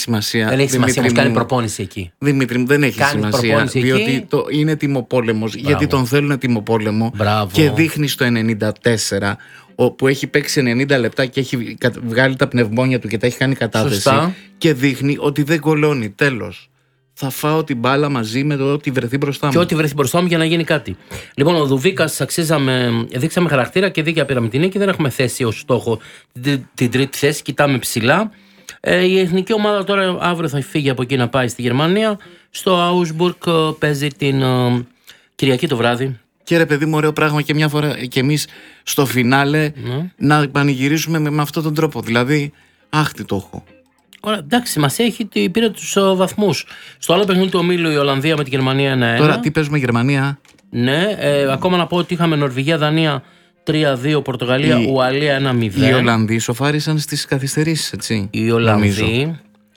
σημασία. Δεν έχει σημασία, όμως κάνει προπόνηση εκεί. Δημήτρη μου, δεν έχει σημασία. Διότι είναι τιμοπόλεμος. Γιατί τον θέλουν τιμοπόλεμο. Μπράβο. Και δείχνει στο 94, που έχει παίξει 90 λεπτά και έχει βγάλει τα πνευμόνια του και τα έχει κάνει κατάθεση. Σωστά. Και δείχνει ότι δεν κολώνει. Τέλος. Θα φάω την μπάλα μαζί με το ό,τι βρεθεί μπροστά μου. Και ό,τι βρεθεί μπροστά μου για να γίνει κάτι. Λοιπόν, ο Δουβίκας δείξαμε χαρακτήρα και δίκαια πήραμε την νίκη. Δεν έχουμε θέσει ως στόχο την τρίτη θέση. Κοιτάμε ψηλά. Η εθνική ομάδα τώρα αύριο θα φύγει από εκεί να πάει στη Γερμανία. Στο Augsburg παίζει την Κυριακή το βράδυ. Και ρε παιδί μου, ωραίο πράγμα και μια φορά και εμείς στο φινάλε να πανηγυρίσουμε με αυτόν τον τρόπο. Δηλαδή, άχτη το έχω. Ωραία, εντάξει, σημασία έχει ότι πήρε τους βαθμούς. Στο άλλο παιχνίδι του ομίλου η Ολλανδία με τη Γερμανία 1-1. Τώρα τι παίζουμε Γερμανία? Ναι, ακόμα να πω ότι είχαμε Νορβηγία, Δανία 3-2, Πορτογαλία, Ουαλία 1-0. Οι Ολλανδοί ισοφάρισαν στις καθυστερήσεις, έτσι. Οι Ολλανδοί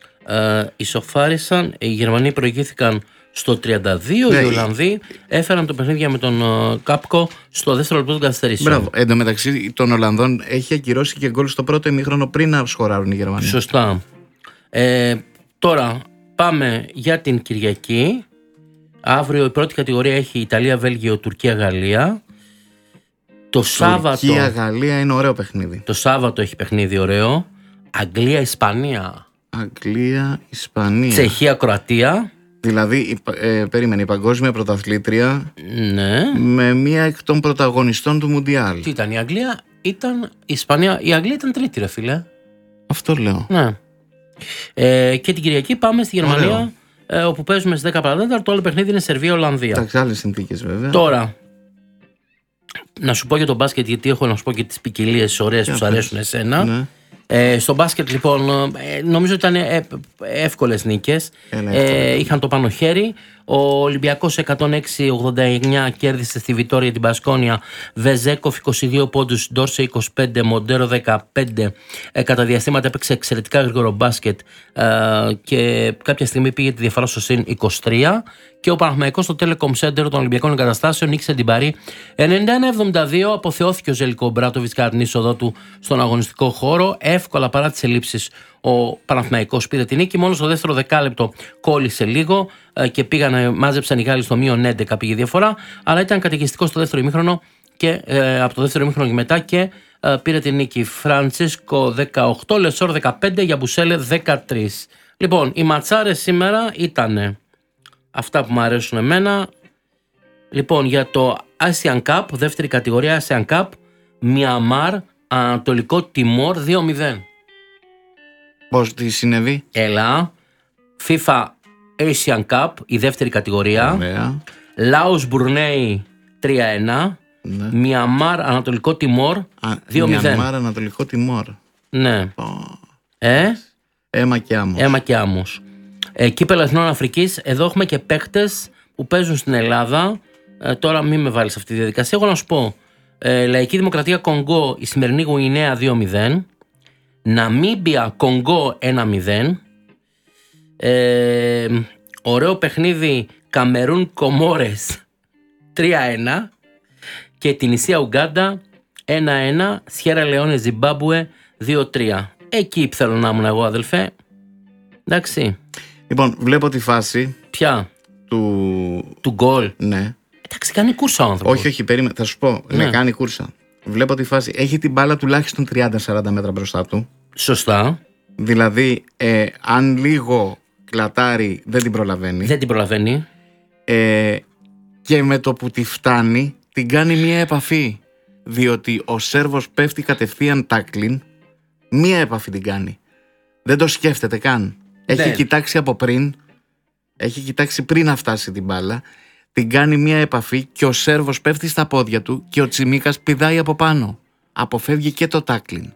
ισοφάρισαν, οι Γερμανοί προηγήθηκαν στο 32, οι Ολλανδοί έφεραν το παιχνίδι με τον Κάπκο στο δεύτερο λεπτό των καθυστερήσεων. Μπράβο. Εν τω μεταξύ των Ολλανδών έχει ακυρώσει και γκολ στο πρώτο ημίχρονο πριν να σκοράρουν οι Γερμανοί. Σωστά. Τώρα πάμε για την Κυριακή. Αύριο η πρώτη κατηγορία έχει Ιταλία, Βέλγιο, Τουρκία, Γαλλία. Το Σάββατο. Τουρκία, Γαλλία είναι ωραίο παιχνίδι. Το Σάββατο έχει παιχνίδι ωραίο. Αγγλία, Ισπανία. Αγγλία, Ισπανία. Τσεχία, Κροατία. Δηλαδή, περίμενε, η παγκόσμια πρωταθλήτρια. Ναι. Με μία εκ των πρωταγωνιστών του Μουντιάλ. Τι ήταν η Αγγλία, ήταν η Ισπανία. Η Αγγλία ήταν τρίτη, ρε φίλε. Αυτό λέω. Ναι. Και την Κυριακή πάμε στη Γερμανία, όπου παίζουμε στις 10 παραδέντα. Το άλλο παιχνίδι είναι Σερβία-Ολλανδία. Εντάξει, άλλες συνθήκες βέβαια. Τώρα, να σου πω για τον μπάσκετ, γιατί έχω να σου πω και τις ποικιλίες ωραίες που σου αρέσουν εσένα. Ναι. Στο μπάσκετ λοιπόν νομίζω ήταν εύκολες νίκες. Είχαν το πάνω χέρι. Ο Ολυμπιακός 106-89 κέρδισε στη Βιτόρια την Μπασκόνια. Βεζέκοφ 22 πόντους, Ντόρσε 25, Μοντέρο 15. Κατά διαστήματα έπαιξε εξαιρετικά γρήγορο μπάσκετ και κάποια στιγμή πήγε τη διαφορά στο συν 23. Και ο Παναθηναϊκός στο Telecom Center των Ολυμπιακών Εγκαταστάσεων νίκησε την Παρί 91-72. Αποθεώθηκε ο Ζελικό Μπράτοβιτς κατά την είσοδό του στον αγωνιστικό χώρο. Εύκολα παρά τις ελλείψεις ο Παναθηναϊκός πήρε την νίκη. Μόνο στο δεύτερο δεκάλεπτο κόλλησε λίγο και μάζεψαν οι Γάλλοι στο μείον 11 πήγε διαφορά. Αλλά ήταν καταιγιστικό στο δεύτερο ημίχρονο και από το δεύτερο ημίχρονο και μετά και πήρε την νίκη. Φραντσίσκο 18, Λεσόρ 15, Γιαμπουσέλε 13. Λοιπόν, οι ματσάρες σήμερα ήτανε αυτά που μου αρέσουν εμένα. Λοιπόν, για το Asian Cup, δεύτερη κατηγορία Asian Cup, Μιαμάρ, Ανατολικό Τιμόρ 2-0. Πώς τι συνέβη? Έλα. FIFA Asian Cup, η δεύτερη κατηγορία. Λάος Μπουρνέι 3-1. Ναι. Μιαμάρ, Ανατολικό Τιμόρ 2-0. Μιαμάρ, Ανατολικό Τιμόρ. Ναι. Αίμα και άμμος. Αίμα και άμμος. Κύπελλο Εθνών Αφρικής, εδώ έχουμε και παίκτες που παίζουν στην Ελλάδα. Τώρα μην με βάλεις αυτή τη διαδικασία. Εγώ να σου πω, Λαϊκή Δημοκρατία Κονγκό, η σημερινή Γουινέα 2-0. Ναμίμπια Κονγκό 1-0. Ωραίο παιχνίδι Καμερούν Κομόρες 3-1. Και την Ισία Ουγκάντα 1-1. Σιέρα Λεόνε Ζιμπάμπουε 2-3. Εκεί θέλω να ήμουν εγώ, αδελφέ. Εντάξει. Λοιπόν, βλέπω τη φάση. Ποια? Του γκολ. Ναι. Εντάξει, κάνει κούρσα ο άνθρωπος. Όχι, περίμενε. Θα σου πω. Ναι, κάνει κούρσα. Βλέπω τη φάση. Έχει την μπάλα τουλάχιστον 30-40 μέτρα μπροστά του. Σωστά. Δηλαδή, αν λίγο κλατάρει, δεν την προλαβαίνει. Δεν την προλαβαίνει. Και με το που τη φτάνει, την κάνει μία επαφή. Διότι ο Σέρβος πέφτει κατευθείαν τάκλιν. Μία επαφή την κάνει. Δεν το σκέφτεται καν. Έχει κοιτάξει από πριν. Έχει κοιτάξει πριν να φτάσει την μπάλα. Την κάνει μία επαφή και ο Σέρβος πέφτει στα πόδια του και ο Τσιμίκας πηδάει από πάνω. Αποφεύγει και το τάκλιν.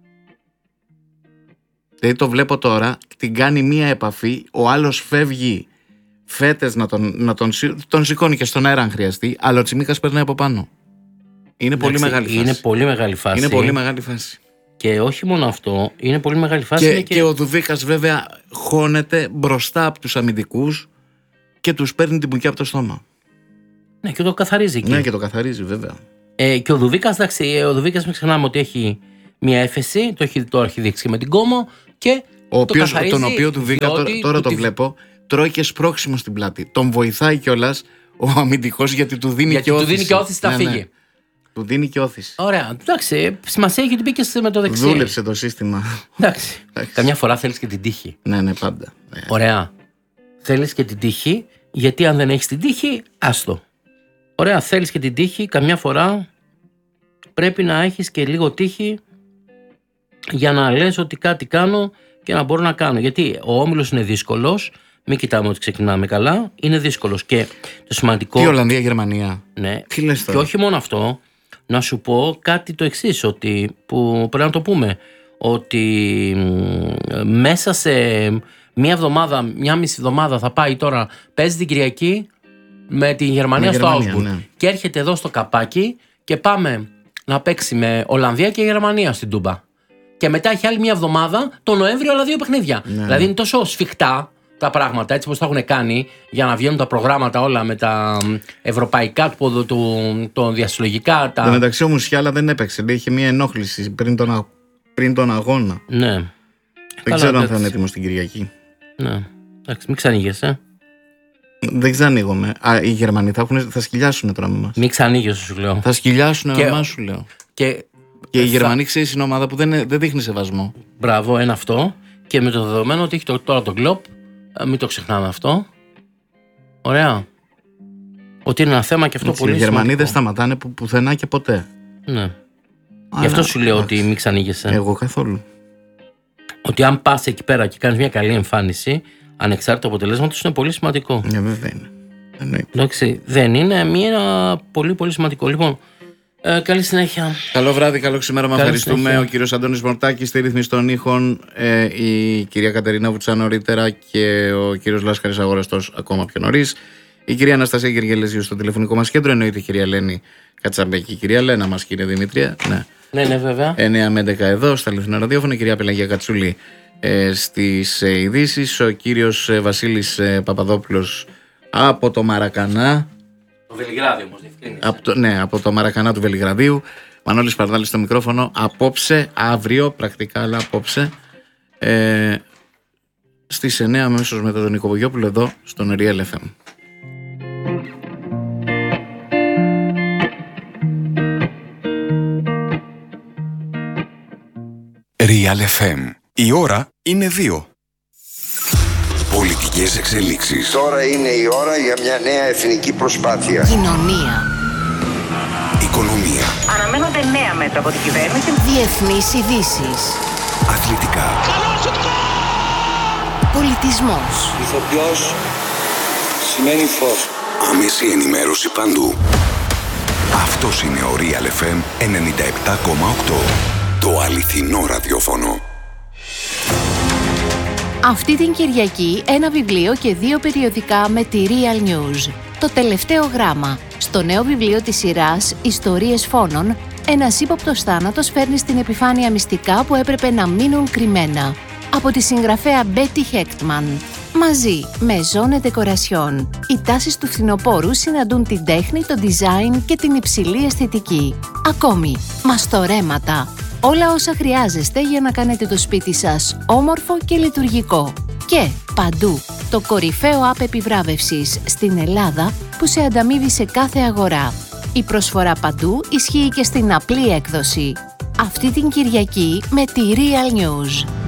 Δηλαδή το βλέπω τώρα, την κάνει μία επαφή, ο άλλος φεύγει φέτες να τον σηκώνει και στον αέρα αν χρειαστεί, αλλά ο Τσιμίκας περνάει από πάνω. Είναι πολύ μεγάλη φάση. Είναι πολύ μεγάλη φάση. Είναι πολύ μεγάλη φάση. Και όχι μόνο αυτό, είναι πολύ μεγάλη φάση. Και ο Δουβίκας βέβαια χώνεται μπροστά από τους αμυντικούς και τους παίρνει την μπουκιά από το στόμα. Ναι, και το καθαρίζει εκεί. Ναι, και το καθαρίζει βέβαια. Και ο Δουβίκας, εντάξει, μην ξεχνάμε ότι έχει μια έφεση, το έχει δείξει και με την Κόμο, και τον οποίο του βγήκα, τώρα το βλέπω, τρώει και σπρώξιμο στην πλάτη. Τον βοηθάει κιόλας ο αμυντικός γιατί του δίνει και όθηση. Του δίνει και όθηση να φύγει. Ναι. Του δίνει και όθηση. Ωραία. Εντάξει, σημασία έχει ότι μπήκε με το δεξί. Δούλεψε το σύστημα. Εντάξει. Καμιά φορά θέλεις και την τύχη. Ναι, πάντα. Ωραία. Θέλεις και την τύχη, γιατί αν δεν έχεις την τύχη, άστο. Ωραία, θέλεις και την τύχη, καμιά φορά πρέπει να έχεις και λίγο τύχη για να λες ότι κάτι κάνω και να μπορώ να κάνω. Γιατί ο όμιλος είναι δύσκολος, μην κοιτάμε ότι ξεκινάμε καλά, είναι δύσκολος. Και το σημαντικό. Τι Ολλανδία, Γερμανία. Ναι, τι λες τώρα. Και όχι μόνο αυτό, να σου πω κάτι το εξής, ότι που πρέπει να το πούμε, ότι μέσα σε μία εβδομάδα, μία μισή εβδομάδα θα πάει τώρα, παίζει την Κυριακή με τη Γερμανία στο Augsburg. Ναι. Και έρχεται εδώ στο καπάκι και πάμε να παίξει με Ολλανδία και Γερμανία στην Τούμπα. Και μετά έχει άλλη μία εβδομάδα το Νοέμβριο άλλα 2 παιχνίδια. Ναι. Δηλαδή είναι τόσο σφιχτά τα πράγματα, έτσι πως τα έχουν κάνει, για να βγαίνουν τα προγράμματα όλα με τα ευρωπαϊκά του διασυλλογικά. Εν τω μεταξύ ο Μουσιάλα δεν έπαιξε. Είχε μία ενόχληση πριν τον αγώνα. Ναι. Δεν ξέρω αν θα είναι έτοιμο την Κυριακή. Ναι. Εντάξει, μην ξανοίγεσαι. Δεν ξανοίγομαι. Οι Γερμανοί θα σκυλιάσουν τώρα με εμάς. Μην ξανοίγεσαι, σου λέω. Θα σκυλιάσουν με εμάς, σου λέω. Και οι Γερμανοί, ξέρεις, είναι ομάδα που δεν δείχνει σεβασμό. Μπράβο, ένα αυτό. Και με το δεδομένο ότι έχει τώρα τον Κλοπ, μην το ξεχνάμε αυτό. Ωραία. Ότι είναι ένα θέμα και αυτό έτσι, πολύ σημαντικό. Οι Γερμανοί δεν σταματάνε πουθενά και ποτέ. Ναι. Γι' αυτό σου λέω ότι μην ξανοίγεσαι. Εγώ καθόλου. Ότι αν πας εκεί πέρα και κάνεις μια καλή εμφάνιση, ανεξάρτητα αποτελέσματος, είναι πολύ σημαντικό. Ναι, βέβαια είναι. Εντάξει, δεν είναι μια πολύ πολύ σημαντικό. Λοιπόν, καλή συνέχεια. Καλό βράδυ, καλό ξημέρωμα. Ευχαριστούμε. Συνέχεια. Ο κύριος Αντώνης Μορτάκης στη ρύθμιση των ήχων, η κυρία Κατερίνα Βουτσά νωρίτερα και ο κύριος Λάσκαρης Αγοραστός ακόμα πιο νωρίς. Η κυρία Αναστασία Γεργελέζιου στο τηλεφωνικό μας κέντρο, εννοείται η κυρία Λένη Κατσαμπέκη. Η κυρία Λένα μας, κύριε Δημήτρια. Ναι, βέβαια. 9 με 11 εδώ στα αληθινά ραδιόφωνα. Η κυρία Πελαγία Κατσούλη στις ειδήσεις. Ο κύριος Βασίλης Παπαδόπουλος από το Μαρακανά. Το Βελιγράδι όμως, ναι, από το Μαρακανά του Βελιγραδίου. Μανώλης Παρδάλης στο μικρόφωνο. Απόψε, αύριο, πρακτικά, αλλά απόψε, στις 9 αμέσως μετά τον Νικοπογιόπουλο εδώ στον Real FM. Real FM. Η ώρα είναι 2. Πολιτικές εξελίξεις. Τώρα είναι η ώρα για μια νέα εθνική προσπάθεια. Κοινωνία. Οικονομία. Αναμένονται νέα μέτρα από την κυβέρνηση. Διεθνείς ειδήσεις. Αθλητικά. Πολιτισμός. Ηθοποιός σημαίνει φως. Άμεση ενημέρωση παντού. Αυτός είναι ο Real FM 97,8. Το αληθινό ραδιόφωνο. Αυτή την Κυριακή ένα βιβλίο και 2 περιοδικά με τη Real News. Το τελευταίο γράμμα. Στο νέο βιβλίο της σειράς «Ιστορίες φόνων», ένας ύποπτος θάνατος φέρνει στην επιφάνεια μυστικά που έπρεπε να μείνουν κρυμμένα. Από τη συγγραφέα Μπέτι Χέκτμαν. Μαζί με Zone Decoration, οι τάσεις του φθινοπόρου συναντούν την τέχνη, το design και την υψηλή αισθητική. Ακόμη, μαστορέματα. Όλα όσα χρειάζεστε για να κάνετε το σπίτι σας όμορφο και λειτουργικό. Και παντού, το κορυφαίο app επιβράβευσης στην Ελλάδα που σε ανταμείβει σε κάθε αγορά. Η προσφορά παντού ισχύει και στην απλή έκδοση. Αυτή την Κυριακή με τη Real News.